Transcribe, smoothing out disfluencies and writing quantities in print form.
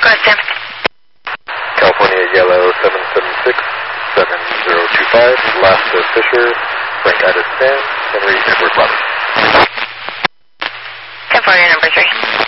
ahead, Sam. California Yellow 776-7025, last to Fisher, Frank Ida Stan, Henry Edward Roberts. 10-4, number 3.